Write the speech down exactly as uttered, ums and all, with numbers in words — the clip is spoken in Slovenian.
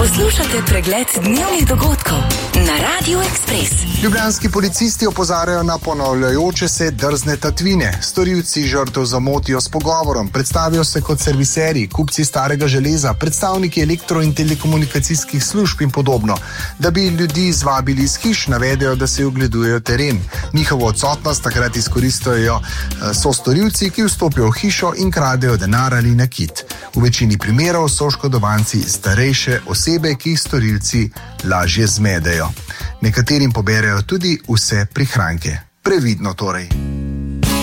Poslušate pregled dnevnih dogodkov na Radiu Ekspres. Ljubljanski policisti opozarjajo na ponavljajoče se drzne tatvine. Storilci žrtev zamotijo s pogovorom, predstavijo se kot serviseri, kupci starega železa, predstavniki elektro- in telekomunikacijskih služb in podobno. Da bi ljudi zvabili iz hiš, navedejo, da se ogledujejo teren. Njihovo odsotnost takrat izkoristijo so storilci, ki vstopijo v hišo in kradejo denar ali nakit. V večini primerov so oškodovanci starejše osebe, ki jih storilci lažje zmedejo. Nekaterim poberejo tudi vse prihranke. Previdno torej.